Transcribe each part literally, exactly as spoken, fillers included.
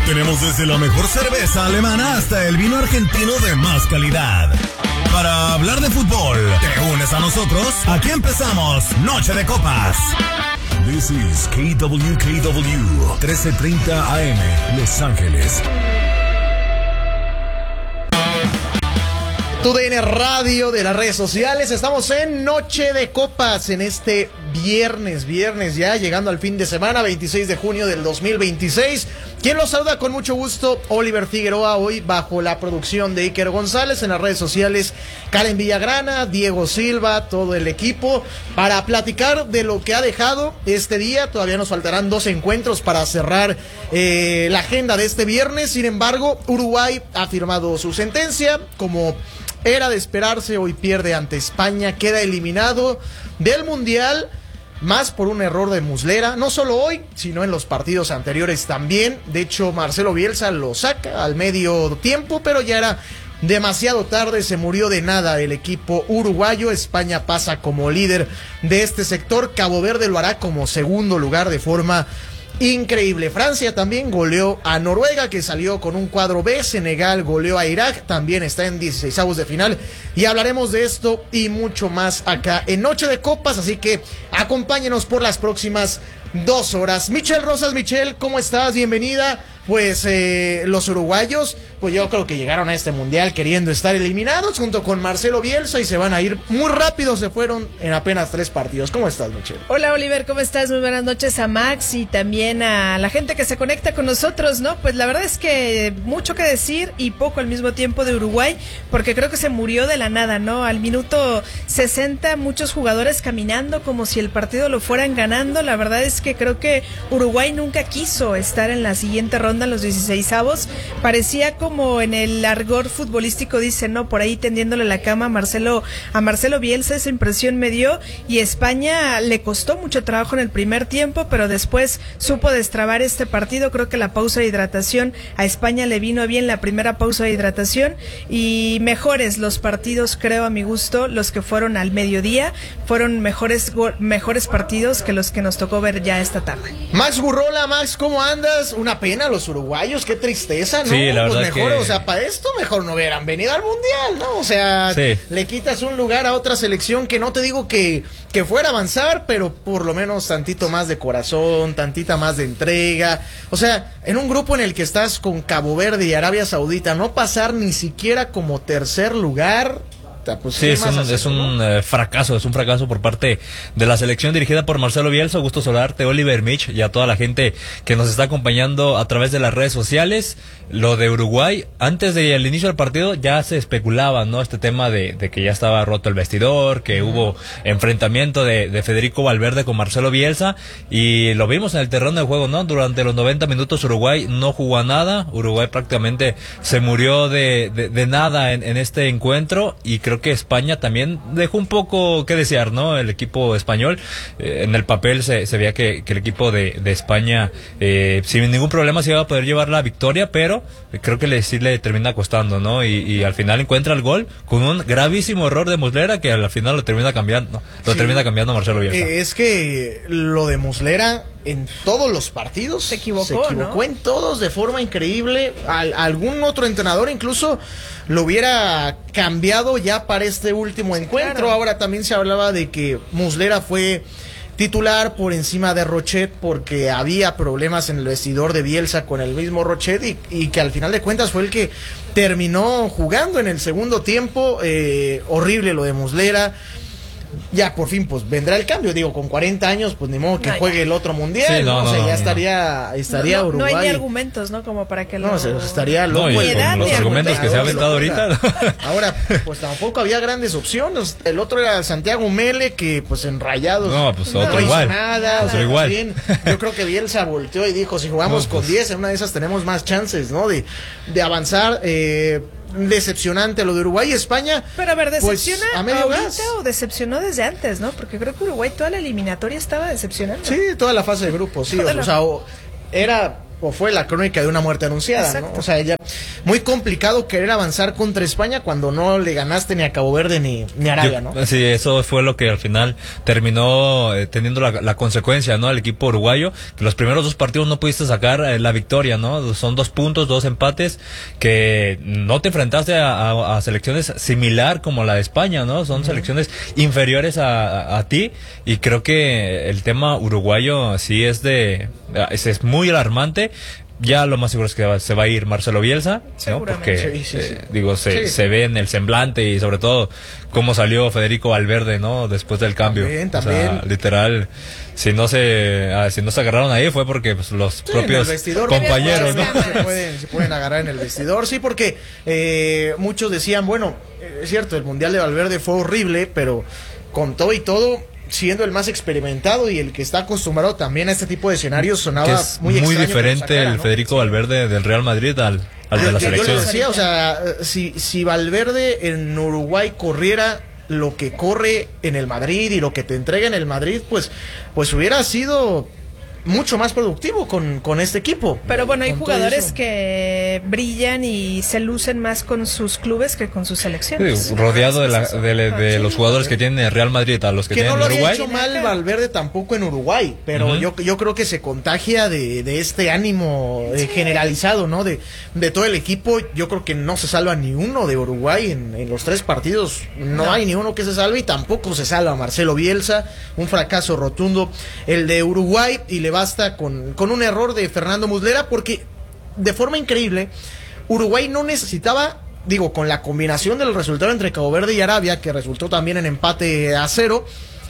Tenemos desde la mejor cerveza alemana hasta el vino argentino de más calidad. Para hablar de fútbol, ¿te unes a nosotros? Aquí empezamos Noche de Copas. This is K W K W, trece treinta A M, Los Ángeles. Tu D N Radio de las redes sociales. Estamos en Noche de Copas en este viernes, viernes ya, llegando al fin de semana, veintiséis de junio del dos mil veintiséis. Quien los saluda con mucho gusto, Oliver Figueroa, hoy bajo la producción de Iker González, en las redes sociales Karen Villagrana, Diego Silva, todo el equipo, para platicar de lo que ha dejado este día. Todavía nos faltarán dos encuentros para cerrar eh, la agenda de este viernes. Sin embargo, Uruguay ha firmado su sentencia, como era de esperarse. Hoy pierde ante España, queda eliminado del Mundial, más por un error de Muslera, no solo hoy, sino en los partidos anteriores también. De hecho, Marcelo Bielsa lo saca al medio tiempo, pero ya era demasiado tarde, se murió de nada el equipo uruguayo. España pasa como líder de este sector, Cabo Verde lo hará como segundo lugar de forma increíble. Francia también goleó a Noruega, que salió con un cuadro B. Senegal goleó a Irak, también está en dieciseisavos de final. Y hablaremos de esto y mucho más acá en Noche de Copas, así que acompáñenos por las próximas dos horas. Michelle Rosas, Michelle, ¿cómo estás? Bienvenida. Pues eh, los uruguayos, pues yo creo que llegaron a este mundial queriendo estar eliminados junto con Marcelo Bielsa y se van a ir muy rápido, se fueron en apenas tres partidos. ¿Cómo estás, Michelle? Hola, Oliver, ¿cómo estás? Muy buenas noches a Max y también a la gente que se conecta con nosotros, ¿no? Pues la verdad es que mucho que decir y poco al mismo tiempo de Uruguay, porque creo que se murió de la nada, ¿no? Al minuto sesenta, muchos jugadores caminando como si el partido lo fueran ganando. La verdad es que creo que Uruguay nunca quiso estar en la siguiente ronda, en los dieciseisavos. Parecía como en el argot futbolístico dice, no, por ahí tendiéndole la cama a Marcelo, a Marcelo Bielsa. Esa impresión me dio, y España le costó mucho trabajo en el primer tiempo, pero después supo destrabar este partido. Creo que la pausa de hidratación a España le vino bien, la primera pausa de hidratación, y mejores los partidos, creo, a mi gusto, los que fueron al mediodía, fueron mejores, mejores partidos que los que nos tocó ver ya esta tarde. Max Gurrola, Max, ¿cómo andas? Una pena los uruguayos, qué tristeza, ¿no? Sí, la verdad pues mejor, que... o sea, para esto mejor no hubieran venido al Mundial, ¿no? O sea, sí, le quitas un lugar a otra selección que no te digo que, que fuera a avanzar, pero por lo menos tantito más de corazón, tantita más de entrega. O sea, en un grupo en el que estás con Cabo Verde y Arabia Saudita, no pasar ni siquiera como tercer lugar. Pues sí, es un, es un eh, fracaso, es un fracaso por parte de la selección dirigida por Marcelo Bielsa. Gusto saludarte, Oliver, Mitch, y a toda la gente que nos está acompañando a través de las redes sociales. Lo de Uruguay, antes del inicio del partido ya se especulaba, ¿no? Este tema de, de que ya estaba roto el vestidor, que uh-huh. hubo enfrentamiento de, de Federico Valverde con Marcelo Bielsa, y lo vimos en el terreno de juego, ¿no? Durante los noventa minutos Uruguay no jugó a nada, Uruguay prácticamente se murió de, de, de nada en, en este encuentro, y creo que España también dejó un poco que desear, ¿no? El equipo español, eh, en el papel se, se veía que, que el equipo de, de España eh, sin ningún problema se iba a poder llevar la victoria, pero creo que le, sí le termina costando, ¿no? Y, y al final encuentra el gol con un gravísimo error de Muslera, que al final lo termina cambiando, ¿no? Lo sí. termina cambiando Marcelo Bielsa. Eh, es que lo de Muslera en todos los partidos se equivocó, se equivocó ¿no? en todos de forma increíble. Al, algún otro entrenador incluso lo hubiera cambiado ya para este último encuentro. Claro. Ahora también se hablaba de que Muslera fue titular por encima de Rochet porque había problemas en el vestidor de Bielsa con el mismo Rochet, y, y que al final de cuentas fue el que terminó jugando en el segundo tiempo. Eh, horrible lo de Muslera. Ya por fin pues vendrá el cambio, digo, con cuarenta años pues ni modo que no, juegue ya. el otro mundial, sí, no, ¿no? no, o sea, no, ya no. estaría estaría no, no, Uruguay. No hay ni argumentos, ¿no? Como para que lo... No, se, estaría loco. No, y el, con los argumentos que se ha aventado ahorita. Ahora, pues tampoco había grandes opciones. El otro era Santiago Mele, que pues en Rayados no, pues no otro hizo igual. nada. Otro igual. Bien, yo creo que Bielsa volteó y dijo, si jugamos no, pues... con diez, en una de esas tenemos más chances, ¿no? De, de avanzar. eh Decepcionante lo de Uruguay y España. Pero a ver, ¿decepciona pues, a medio ahorita gas? o decepcionó desde antes, no? Porque creo que Uruguay toda la eliminatoria estaba decepcionando. Sí, toda la fase de grupos, sí. O, o sea, o, era o fue la crónica de una muerte anunciada, ¿no? O sea, ya muy complicado querer avanzar contra España cuando no le ganaste ni a Cabo Verde ni, ni a Arabia, ¿no? Yo, sí, eso fue lo que al final terminó eh, teniendo la, la consecuencia, ¿no? Al equipo uruguayo, que los primeros dos partidos no pudiste sacar eh, la victoria, ¿no? Son dos puntos, dos empates, que no te enfrentaste a, a, a selecciones similar como la de España, ¿no? Son uh-huh. selecciones inferiores a, a, a ti, y creo que el tema uruguayo sí es de, es, es muy alarmante. Ya lo más seguro es que va, se va a ir Marcelo Bielsa, ¿no? Porque sí, sí, sí. Eh, digo se, sí. se ve en el semblante y sobre todo cómo salió Federico Valverde, ¿no? Después del cambio. También, también. O sea, literal, si no se ah, si no se agarraron ahí fue porque pues, los sí, propios compañeros, ¿no? Se pueden, se pueden agarrar en el vestidor, sí, porque eh, muchos decían, bueno, es cierto, el Mundial de Valverde fue horrible, pero con todo y todo, siendo el más experimentado y el que está acostumbrado también a este tipo de escenarios, sonaba es muy muy diferente sacara, el ¿no? Federico Valverde del Real Madrid al, al de la yo, selección. Yo le decía, o sea, si, si Valverde en Uruguay corriera lo que corre en el Madrid y lo que te entrega en el Madrid, pues, pues hubiera sido mucho más productivo con, con este equipo. Pero bueno, hay jugadores que brillan y se lucen más con sus clubes que con sus selecciones. Sí, rodeado de, la, de, de, de los jugadores que tienen el Real Madrid a los que, que tienen no en Uruguay. Que no lo había hecho mal Valverde tampoco en Uruguay, pero uh-huh. yo, yo creo que se contagia de, de este ánimo eh, generalizado, ¿no? De, de todo el equipo. Yo creo que no se salva ni uno de Uruguay en, en los tres partidos. No, no hay ni uno que se salve y tampoco se salva Marcelo Bielsa. Un fracaso rotundo el de Uruguay, y le basta con, con un error de Fernando Muslera, porque de forma increíble Uruguay no necesitaba, digo, con la combinación del resultado entre Cabo Verde y Arabia, que resultó también en empate a cero,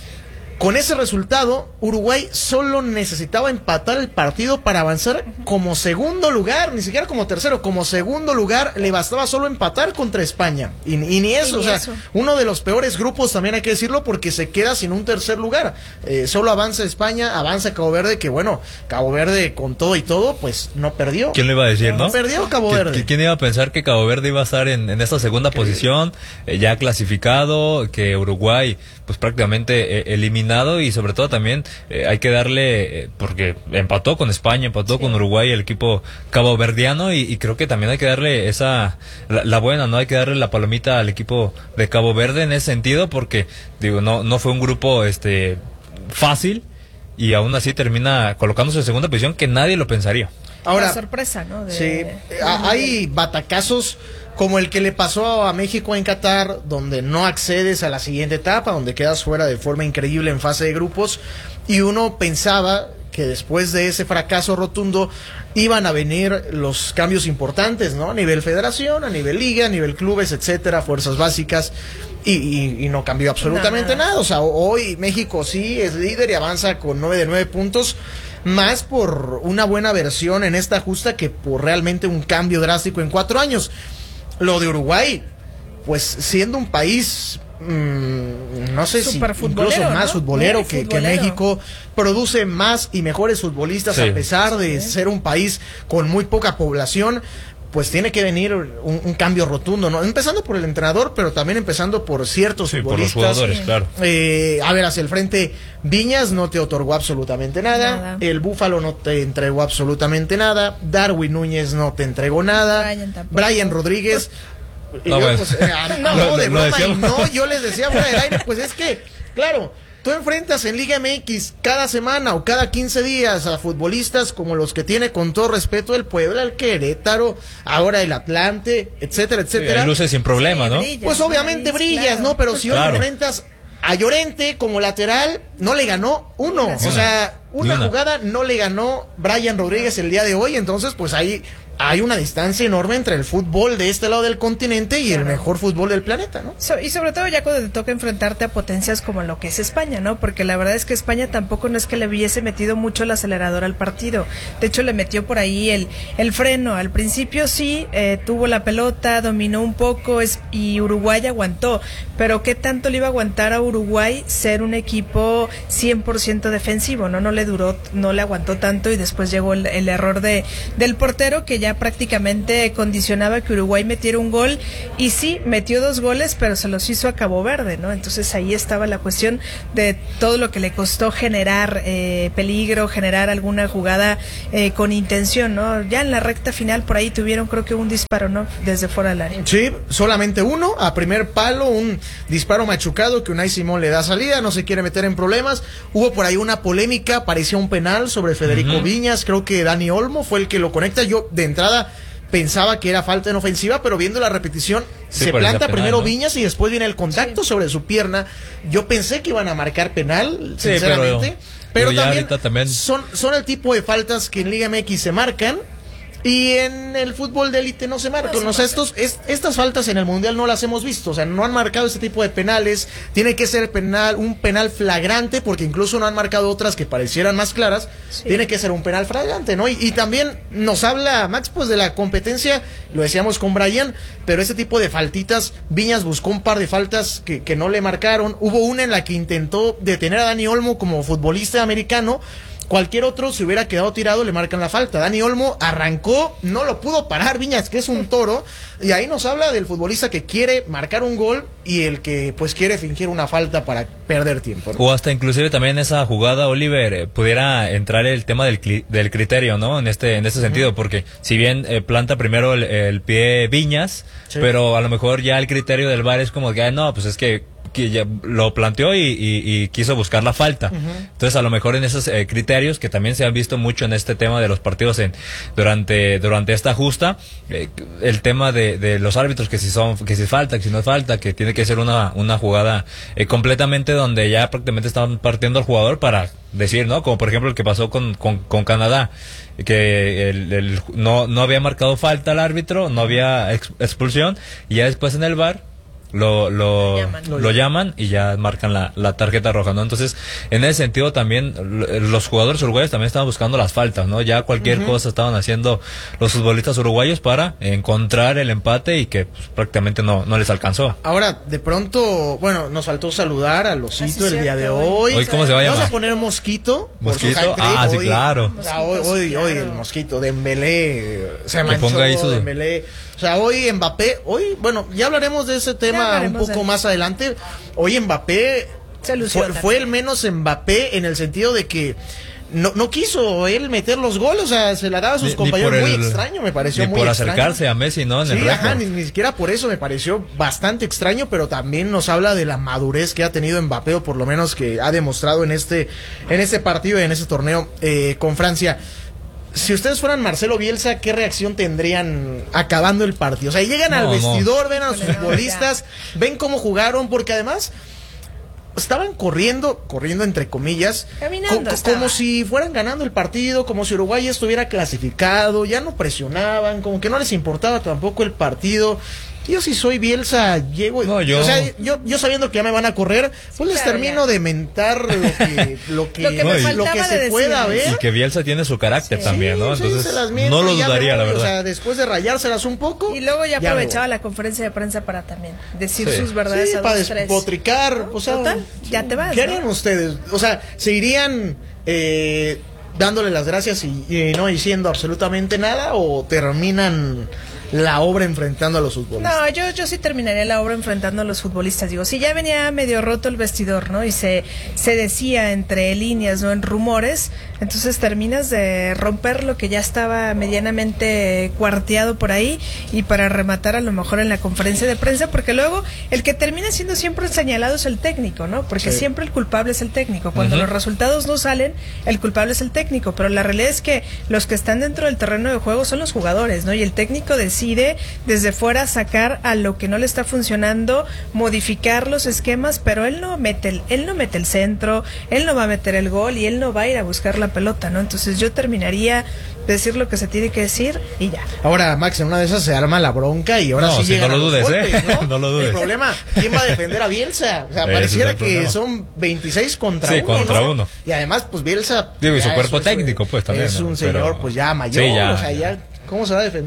con ese resultado Uruguay solo necesitaba empatar el partido para avanzar como segundo lugar, ni siquiera como tercero, como segundo lugar. Le bastaba solo empatar contra España, y, y ni eso, y o sea, eso. Uno de los peores grupos, también hay que decirlo, porque se queda sin un tercer lugar. Eh, solo avanza España, avanza Cabo Verde, que bueno, Cabo Verde con todo y todo, pues no perdió. ¿Quién le iba a decir, no? No perdió Cabo Verde. ¿Quién iba a pensar que Cabo Verde iba a estar en, en esta segunda Increíble. posición, eh, ya clasificado, que Uruguay pues prácticamente eh, eliminado, y sobre todo también eh, hay que darle, eh, porque empató con España, empató sí. con Uruguay el equipo caboverdiano, y, y creo que también hay que darle esa, la, la buena, ¿no? Hay que darle la palomita al equipo de Cabo Verde en ese sentido, porque digo, no, no fue un grupo este fácil, y aún así termina colocándose en segunda posición, que nadie lo pensaría. Ahora, la sorpresa, ¿no? De... Sí, hay batacazos como el que le pasó a México en Qatar, donde no accedes a la siguiente etapa, donde quedas fuera de forma increíble en fase de grupos, y uno pensaba que después de ese fracaso rotundo iban a venir los cambios importantes, ¿no? A nivel federación, a nivel liga, a nivel clubes, etcétera, fuerzas básicas, y, y, y no cambió absolutamente nada. nada. O sea, hoy México sí es líder y avanza con nueve de nueve puntos, más por una buena versión en esta justa que por realmente un cambio drástico en cuatro años. Lo de Uruguay, pues siendo un país, mmm, no sé si incluso más ¿no? futbolero, que, futbolero que México, produce más y mejores futbolistas sí. a pesar de sí. ser un país con muy poca población, pues tiene que venir un, un cambio rotundo, ¿no? Empezando por el entrenador, pero también empezando por ciertos sí, futbolistas. Por los jugadores, claro. Eh, a ver, hacia el frente, Viñas no te otorgó absolutamente nada. nada. El Búfalo no te entregó absolutamente nada. Darwin Núñez no te entregó nada. Brian, Brian Rodríguez. Pues, no, yo, pues, eh, no, no, de broma, y no, yo les decía fuera del aire, pues es que, claro, tú enfrentas en Liga M X cada semana o cada quince días a futbolistas como los que tiene, con todo respeto, el Puebla, el Querétaro, ahora el Atlante, etcétera, etcétera. Sí, luces sin problema, sí, ¿no? Brillas, pues obviamente brillas, claro. ¿no? Pero si hoy claro. enfrentas a Llorente como lateral, no le ganó uno. O sea, una, una jugada no le ganó Brian Rodríguez el día de hoy. Entonces, pues ahí hay una distancia enorme entre el fútbol de este lado del continente y claro. el mejor fútbol del planeta, ¿no? So, y sobre todo ya cuando te toca enfrentarte a potencias como lo que es España, ¿no? Porque la verdad es que España tampoco no es que le hubiese metido mucho el acelerador al partido. De hecho, le metió por ahí el, el freno. Al principio sí, eh, tuvo la pelota, dominó un poco es, y Uruguay aguantó. Pero ¿qué tanto le iba a aguantar a Uruguay ser un equipo cien por ciento defensivo, ¿no? No le duró, no le aguantó tanto, y después llegó el, el error de del portero, que ya ya prácticamente condicionaba que Uruguay metiera un gol, y sí, metió dos goles, pero se los hizo a Cabo Verde, ¿no? Entonces ahí estaba la cuestión de todo lo que le costó generar eh, peligro, generar alguna jugada eh, con intención, ¿no? Ya en la recta final por ahí tuvieron, creo que un disparo, ¿no? Desde fuera del área. Sí, solamente uno, a primer palo, un disparo machucado que Unai Simón le da salida, no se quiere meter en problemas. Hubo por ahí una polémica, parecía un penal sobre Federico uh-huh. Viñas, creo que Dani Olmo fue el que lo conecta. Yo de entrada pensaba que era falta en ofensiva, pero viendo la repetición sí, se planta penal, primero ¿no? Viñas y después viene el contacto sí. sobre su pierna. Yo pensé que iban a marcar penal, sí, sinceramente, pero, pero, pero también, también son, son el tipo de faltas que en Liga M X se marcan y en el fútbol de élite no se marcan. No, o sea, estos, es, estas faltas en el Mundial no las hemos visto. O sea, no han marcado este tipo de penales. Tiene que ser penal, un penal flagrante, porque incluso no han marcado otras que parecieran más claras. Sí. Tiene que ser un penal flagrante, ¿no? Y, y también nos habla, Max, pues de la competencia, lo decíamos con Brian, pero este tipo de faltitas, Viñas buscó un par de faltas que, que no le marcaron. Hubo una en la que intentó detener a Dani Olmo como futbolista americano. Cualquier otro se hubiera quedado tirado, le marcan la falta. Dani Olmo arrancó, no lo pudo parar Viñas, que es un toro, y ahí nos habla del futbolista que quiere marcar un gol y el que pues quiere fingir una falta para perder tiempo, ¿no? O hasta inclusive también en esa jugada, Oliver, eh, pudiera entrar el tema del, del criterio, ¿no? En este en este uh-huh. sentido, porque si bien eh, planta primero el, el pie Viñas, sí. pero a lo mejor ya el criterio del V A R es como que, ah, no, pues es que que ya lo planteó y, y, y quiso buscar la falta. Uh-huh. Entonces a lo mejor en esos eh, criterios que también se han visto mucho en este tema de los partidos en durante durante esta justa, eh, el tema de, de los árbitros, que si son que si falta, que si no es falta, que tiene que ser una una jugada eh, completamente donde ya prácticamente estaban partiendo al jugador para decir, ¿no? Como por ejemplo el que pasó con con, con Canadá, que el, el, no no había marcado falta al árbitro, no había ex, expulsión, y ya después en el V A R Lo, lo, lo, llaman. lo llaman y ya marcan la, la tarjeta roja, ¿no? Entonces, en ese sentido también los jugadores uruguayos también estaban buscando las faltas, ¿no? Ya cualquier uh-huh. cosa estaban haciendo los futbolistas uruguayos para encontrar el empate y que pues, prácticamente no, no les alcanzó. Ahora, de pronto, bueno, nos faltó saludar al Osito el día de hoy. ¿Hoy cómo se va a llamar? Vamos a poner Mosquito. ¿Mosquito? Ah, sí, hoy, claro. O sea, hoy, hoy, hoy el Mosquito, Dembélé, se manchó, ponga ahí su... Dembélé. O sea, hoy Mbappé, hoy, bueno, ya hablaremos de ese tema un poco más adelante. Hoy Mbappé fue, fue el menos Mbappé en el sentido de que no, no quiso él meter los goles, o sea, se la daba a sus ni, compañeros. Ni muy el, extraño, me pareció ni muy por extraño. Acercarse a Messi, ¿no? En sí, el ajá, ni, ni siquiera por eso me pareció bastante extraño, pero también nos habla de la madurez que ha tenido Mbappé, o por lo menos que ha demostrado en este, en este partido y en este torneo eh, con Francia. Si ustedes fueran Marcelo Bielsa, ¿qué reacción tendrían acabando el partido? O sea, llegan no, al vestidor, no. ven a los futbolistas, ven cómo jugaron, porque además estaban corriendo, corriendo entre comillas, Caminando co- como si fueran ganando el partido, como si Uruguay estuviera clasificado, ya no presionaban, como que no les importaba tampoco el partido. Yo si soy Bielsa, llego, no, yo... o sea, yo, yo sabiendo que ya me van a correr, pues les claro, termino ya. de mentar lo que, lo que, lo que, no, lo que se pueda ver. Y que Bielsa tiene su carácter sí, también, ¿no? Entonces, sí, no lo dudaría, voy, la verdad. O sea, después de rayárselas un poco. Y luego ya, ya aprovechaba la conferencia de prensa para también decir sí. sus verdades sí, a para dos, despotricar, ¿no? O sea, total, ya te vas. ¿Qué harían ¿no? ustedes? O sea, ¿se irían eh, dándole las gracias y, y no diciendo absolutamente nada, o terminan la obra enfrentando a los futbolistas? No, yo, yo sí terminaría la obra enfrentando a los futbolistas. Digo, si ya venía medio roto el vestidor, ¿no? Y se, se decía entre líneas, ¿no? En rumores, entonces terminas de romper lo que ya estaba medianamente cuarteado por ahí, y para rematar a lo mejor en la conferencia de prensa, porque luego el que termina siendo siempre señalado es el técnico, ¿no? Porque sí. siempre el culpable es el técnico. Cuando uh-huh. los resultados no salen, el culpable es el técnico, pero la realidad es que los que están dentro del terreno de juego son los jugadores, ¿no? Y el técnico decide decide desde fuera sacar a lo que no le está funcionando, modificar los esquemas, pero él no mete el, él no mete el centro, él no va a meter el gol y él no va a ir a buscar la pelota, ¿no? Entonces yo terminaría de decir lo que se tiene que decir y ya. Ahora, Max, en una de esas se arma la bronca y ahora no, sí, sí llegan no lo dudes, golpes, ¿eh? ¿no? No lo dudes. El problema, ¿quién va a defender a Bielsa? O sea, Ese pareciera es que son veintiséis contra sí, uno, contra ¿no? uno. Y además, pues Bielsa... Digo, y su cuerpo es, técnico, pues también. Es un ¿no? señor, Pero, pues ya mayor, sí, ya, o sea, ya, ¿cómo se va a defender?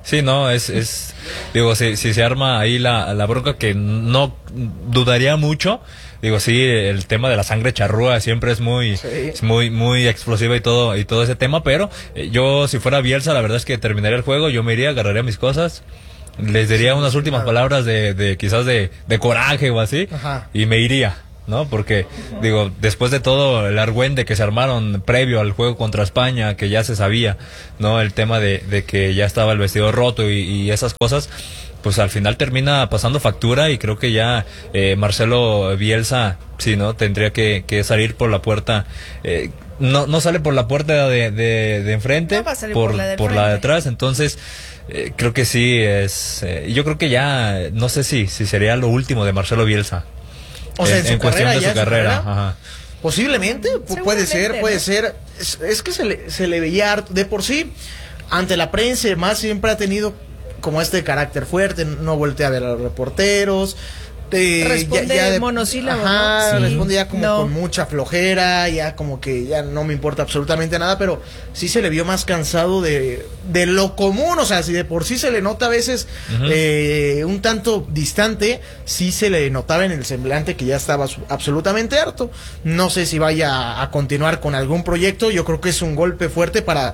Sí, no, es, es digo, si, si se arma ahí la, la bronca, que no dudaría mucho, digo, sí, el tema de la sangre charrúa siempre es muy, sí. es muy, muy explosiva y todo, y todo ese tema, pero eh, yo, si fuera Bielsa, la verdad es que terminaría el juego, yo me iría, agarraría mis cosas, les diría unas últimas palabras de, de quizás de, de coraje o así, Ajá. y me iría. ¿No? Porque, digo, después de todo el argüende que se armaron previo al juego contra España, que ya se sabía, ¿no? El tema de, de que ya estaba el vestido roto y, y esas cosas, pues al final termina pasando factura y creo que ya eh, Marcelo Bielsa, sí, ¿no? Tendría que, que salir por la puerta, eh, no, no sale por la puerta de, de, de enfrente, no va a salir por, por, la de, por la de atrás, entonces... Eh, creo que sí es, eh, yo creo que ya, no sé si, si sería lo último de Marcelo Bielsa. O sea, en, en, su en cuestión carrera, de su carrera. Ajá. Posiblemente, puede ser, puede ¿no? ser. Es, es que se le, se le veía harto. De por sí, ante la prensa y demás, siempre ha tenido como este carácter fuerte, no voltea a ver a los reporteros. Eh, responde ya, ya de, monosílabo, ajá, ¿no? Sí. responde ya como no. con mucha flojera, ya como que ya no me importa absolutamente nada, pero sí se le vio más cansado de, de lo común, o sea, si de por sí se le nota a veces uh-huh. eh, un tanto distante, sí se le notaba en el semblante que ya estaba su, absolutamente harto. No sé si vaya a continuar con algún proyecto, yo creo que es un golpe fuerte para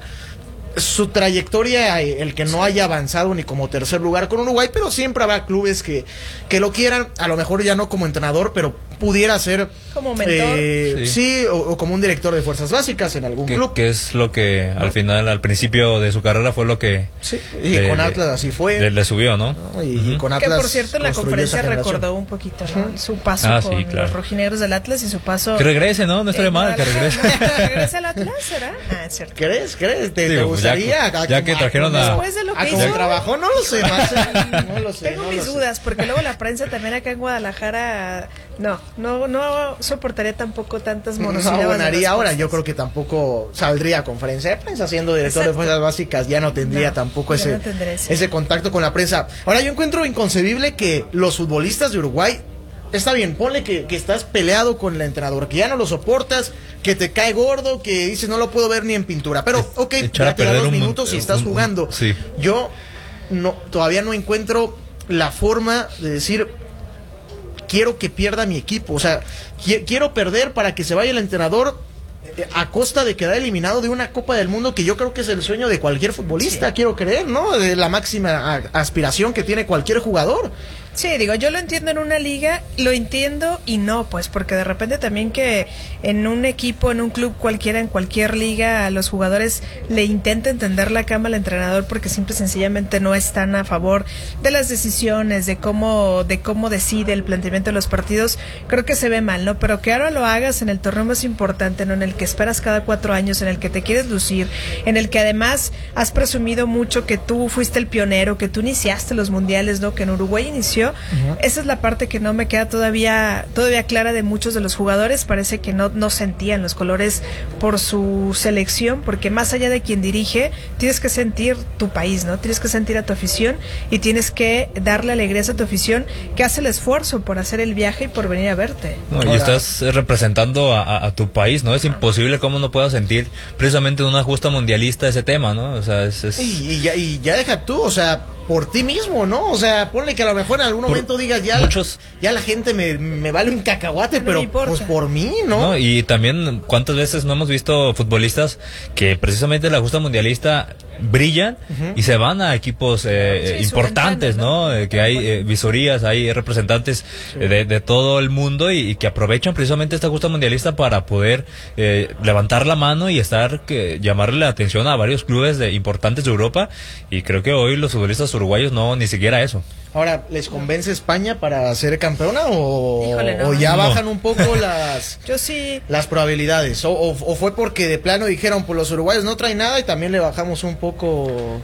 su trayectoria, el que no haya avanzado ni como tercer lugar con Uruguay, pero siempre habrá clubes que, que lo quieran, a lo mejor ya no como entrenador, pero pudiera ser como mentor, eh, sí, sí o, o como un director de fuerzas básicas en algún que, club. Que es lo que al final, al principio de su carrera fue lo que... Sí, y le, con Atlas así fue. Le, le subió, ¿no? ¿no? Y, uh-huh. y con Atlas que por cierto en la conferencia recordó un poquito, ¿no? Uh-huh. Su paso ah, con sí, claro. los rojinegros del Atlas y su paso... Que regrese, ¿no? No estaría eh, mal, que regrese. ¿Regrese al Atlas, será? Ah, es cierto. ¿Crees? ¿Crees? ¿Te, Digo, ¿te gustaría? Ya, ya que trajeron a... Después de lo que ¿A cómo trabajó? No lo sé, no lo sé. Tengo no mis lo dudas, sé. porque luego la prensa también acá en Guadalajara... No, no, no soportaría tampoco tantas monosílabas. No abonaría ahora, yo creo que tampoco saldría a conferencia de prensa siendo director Exacto. de fuerzas básicas, ya no tendría no, tampoco ese, no ese contacto con la prensa. Ahora yo encuentro inconcebible que los futbolistas de Uruguay, está bien, ponle que, que estás peleado con el entrenador, que ya no lo soportas, que te cae gordo, que dices no lo puedo ver ni en pintura, pero ok, ya te da dos minutos y estás jugando. Sí. Yo no todavía no encuentro la forma de decir quiero que pierda mi equipo, o sea, qu- quiero perder para que se vaya el entrenador eh, a costa de quedar eliminado de una Copa del Mundo que yo creo que es el sueño de cualquier futbolista, sí. quiero creer, ¿no? De la máxima a- aspiración que tiene cualquier jugador. Sí, digo, yo lo entiendo en una liga, lo entiendo y no, pues, porque de repente también que en un equipo, en un club cualquiera, en cualquier liga, a los jugadores le intenta entender la cama al entrenador porque simple y sencillamente no están a favor de las decisiones, de cómo, de cómo decide el planteamiento de los partidos, creo que se ve mal, ¿no? Pero que ahora lo hagas en el torneo más importante, ¿no? En el que esperas cada cuatro años, en el que te quieres lucir, en el que además has presumido mucho que tú fuiste el pionero, que tú iniciaste los mundiales, ¿no? Que en Uruguay inició. Uh-huh. Esa es la parte que no me queda todavía todavía clara de muchos de los jugadores. Parece que no, no sentían los colores por su selección, porque más allá de quien dirige, tienes que sentir tu país, ¿no? Tienes que sentir a tu afición y tienes que darle alegrías a tu afición que hace el esfuerzo por hacer el viaje y por venir a verte. No, y estás representando a, a, a tu país, ¿no? Es imposible cómo no puedas sentir precisamente en una justa mundialista ese tema, ¿no? O sea, es... es... Y, y, ya, y ya deja tú, o sea... por ti mismo, ¿no? O sea, ponle que a lo mejor en algún momento por digas, ya, muchos, ya la gente me, me vale un cacahuate, no pero pues por mí, ¿no? ¿no? Y también, ¿cuántas veces no hemos visto futbolistas que precisamente la justa mundialista brillan uh-huh. y se van a equipos eh, sí, importantes, ¿no? ¿no? Eh, que hay eh, visorías, hay representantes sí. eh, de, de todo el mundo y, y que aprovechan precisamente esta justa mundialista para poder eh, levantar la mano y estar, que llamarle la atención a varios clubes de, importantes de Europa, y creo que hoy los futbolistas uruguayos no, ni siquiera eso. Ahora, ¿les convence España para ser campeona o, Híjole, no. o ya no. bajan un poco las Yo sí. las probabilidades? O, o, ¿O fue porque de plano dijeron, pues los uruguayos no traen nada y también le bajamos un poco?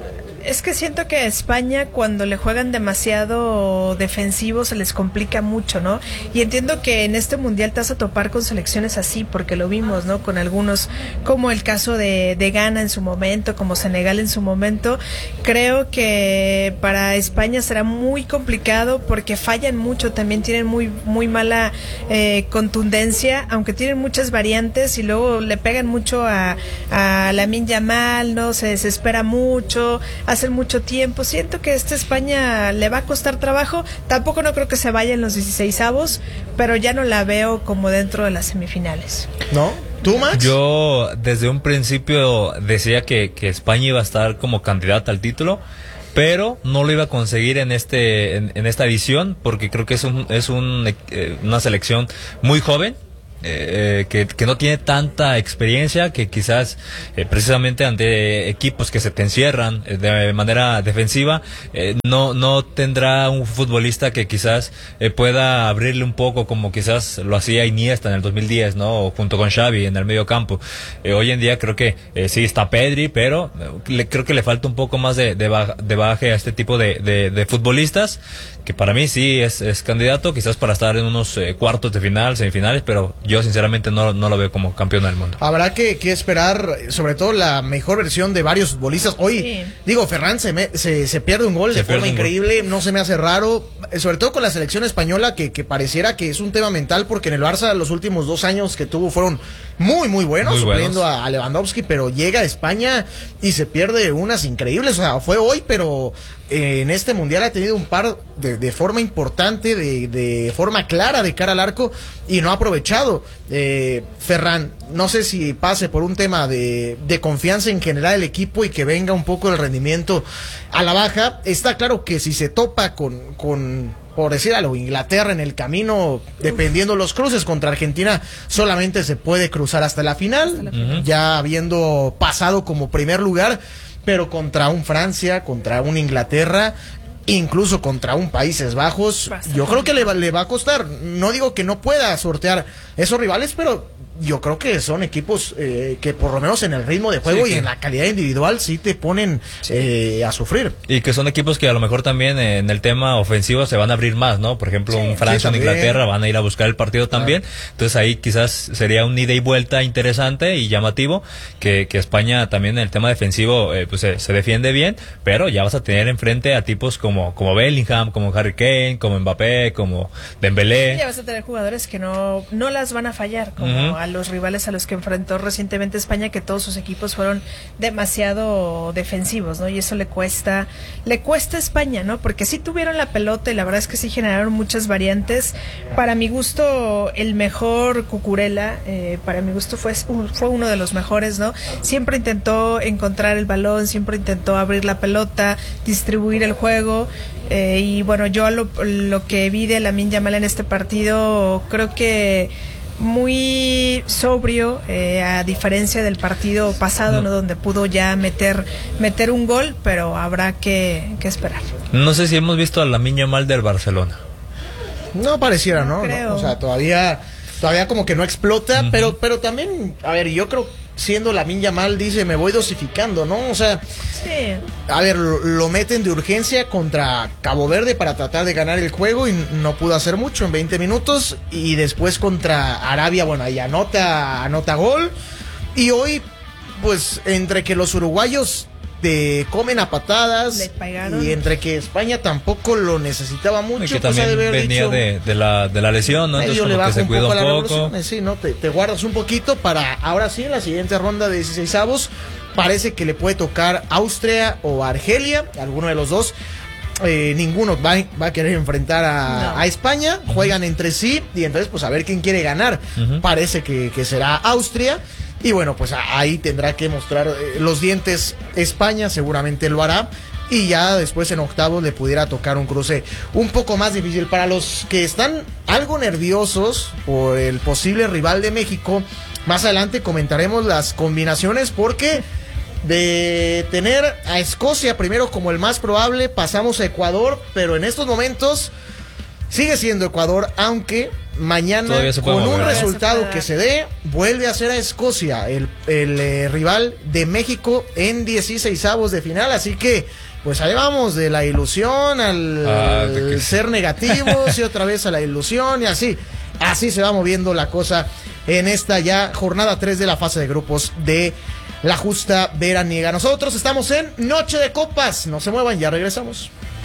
Es que siento que a España, cuando le juegan demasiado defensivo, se les complica mucho, ¿no? Y entiendo que en este mundial te vas a topar con selecciones así, porque lo vimos, ¿no? Con algunos, como el caso de, de Ghana en su momento, como Senegal en su momento. Creo que para España será muy complicado porque fallan mucho, también tienen muy, muy mala eh, contundencia, aunque tienen muchas variantes y luego le pegan mucho a, a Lamine Yamal, ¿no? Se desespera mucho, hace pasen mucho tiempo. Siento que esta España le va a costar trabajo. Tampoco no creo que se vaya en los dieciseisavos, pero ya no la veo como dentro de las semifinales. ¿No? ¿Tú, Max? Yo desde un principio decía que, que España iba a estar como candidata al título, pero no lo iba a conseguir en este en, en esta edición, porque creo que es un es un, eh, una selección muy joven. Eh, que, que no tiene tanta experiencia, que quizás eh, precisamente ante equipos que se te encierran eh, de manera defensiva, eh, no no tendrá un futbolista que quizás eh, pueda abrirle un poco, como quizás lo hacía Iniesta en el dos mil diez, ¿no? O junto con Xavi en el medio campo. Eh, hoy en día creo que eh, sí está Pedri, pero eh, le, creo que le falta un poco más de, de, baja, de baje a este tipo de, de, de futbolistas, que para mí sí es, es candidato, quizás para estar en unos eh, cuartos de final, semifinales, pero yo sinceramente no, no lo veo como campeón del mundo. Habrá que, que esperar, sobre todo la mejor versión de varios futbolistas. Hoy, sí. digo, Ferran se, me, se, se pierde un gol se de forma increíble, no se me hace raro, sobre todo con la selección española, que, que pareciera que es un tema mental, porque en el Barça los últimos dos años que tuvo fueron muy, muy buenos, muy buenos. supliendo a, a Lewandowski, pero llega a España y se pierde unas increíbles. O sea, fue hoy, pero eh, en este mundial ha tenido un par de, de forma importante, de, de forma clara de cara al arco, y no ha aprovechado. Eh, Ferran, no sé si pase por un tema de, de confianza en general del equipo y que venga un poco el rendimiento a la baja. Está claro que si se topa con, con por decir algo, Inglaterra en el camino, dependiendo los cruces contra Argentina, solamente se puede cruzar hasta la final, hasta la final. Ya habiendo pasado como primer lugar, pero contra un Francia, contra un Inglaterra, incluso contra un Países Bajos, Bastante. yo creo que le va, le va a costar. No digo que no pueda sortear esos rivales, pero yo creo que son equipos eh, que por lo menos en el ritmo de juego sí, y sí. en la calidad individual sí te ponen sí. eh, a sufrir. Y que son equipos que a lo mejor también eh, en el tema ofensivo se van a abrir más, ¿no? Por ejemplo, sí, un Francia o sí, Inglaterra van a ir a buscar el partido también. Ah. Entonces ahí quizás sería un ida y vuelta interesante y llamativo, que, que España también en el tema defensivo eh, pues se, se defiende bien, pero ya vas a tener enfrente a tipos como, como Bellingham, como Harry Kane, como Mbappé, como Dembélé. Sí, ya vas a tener jugadores que no, no las van a fallar, como uh-huh. a los rivales a los que enfrentó recientemente España, que todos sus equipos fueron demasiado defensivos, ¿no? Y eso le cuesta, le cuesta a España, ¿no? Porque sí tuvieron la pelota y la verdad es que sí generaron muchas variantes. Para mi gusto, el mejor Cucurella, eh, para mi gusto fue, fue uno de los mejores, ¿no? Siempre intentó encontrar el balón, siempre intentó abrir la pelota, distribuir el juego. Eh, y bueno, yo lo, lo que vi de Lamine Yamal en este partido, creo que muy sobrio, eh, a diferencia del partido pasado, no. ¿no? Donde pudo ya meter meter un gol, pero habrá que, que esperar. No sé si hemos visto a Lamine Yamal del Barcelona. No pareciera, ¿no? no, no o sea, todavía todavía como que no explota, uh-huh. pero pero también, a ver, yo creo, siendo Lamine Yamal, dice, me voy dosificando, ¿no? O sea, sí. a ver, lo, lo meten de urgencia contra Cabo Verde para tratar de ganar el juego y no pudo hacer mucho en veinte minutos, y después contra Arabia, bueno, ahí anota, anota gol, y hoy, pues, entre que los uruguayos te comen a patadas y entre que España tampoco lo necesitaba mucho, y que también de haber venía dicho, de, de, la, de la lesión, ¿no? Entonces como que se cuidó un poco. Sí, ¿no? Te, te guardas un poquito para ahora sí, en la siguiente ronda de dieciseisavos, parece que le puede tocar Austria o Argelia, alguno de los dos. Eh, ninguno va, va a querer enfrentar a, no. a España, juegan uh-huh. entre sí y entonces pues a ver quién quiere ganar. Uh-huh. Parece que, que será Austria. Y bueno, pues ahí tendrá que mostrar eh, los dientes España, seguramente lo hará. Y ya después en octavos le pudiera tocar un cruce un poco más difícil. Para los que están algo nerviosos por el posible rival de México, más adelante comentaremos las combinaciones, porque de tener a Escocia primero como el más probable, pasamos a Ecuador, pero en estos momentos sigue siendo Ecuador, aunque mañana con un resultado que se dé, vuelve a ser a Escocia el, el eh, rival de México en dieciseisavos de final, así que pues ahí vamos, de la ilusión al, ah, que... al ser negativos y otra vez a la ilusión, y así, así se va moviendo la cosa en esta ya jornada tres de la fase de grupos de la justa veraniega. Nosotros estamos en Noche de Copas, no se muevan, ya regresamos.